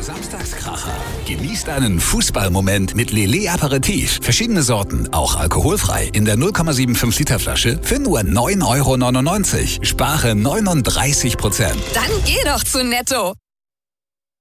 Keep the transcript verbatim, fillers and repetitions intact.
Samstagskracher. Genießt einen Fußballmoment mit Lele Aperitif. Verschiedene Sorten, auch alkoholfrei. In der null Komma fünfundsiebzig Liter Flasche für nur neun Euro neunundneunzig. Spare neununddreißig Prozent. Dann geh doch zu Netto.